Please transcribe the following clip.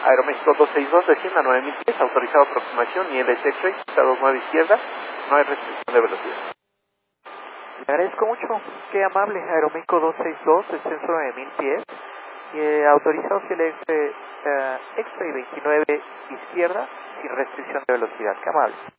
Aeroméxico 262, descienda a 9000 pies, autorizado aproximación, nivel de X-ray, estado 9 izquierda, no hay restricción de velocidad. Le agradezco mucho, qué amable. Aeroméxico 262, descenso 9000 pies, autorizado CLS X-ray 29 izquierda, sin restricción de velocidad, qué amable.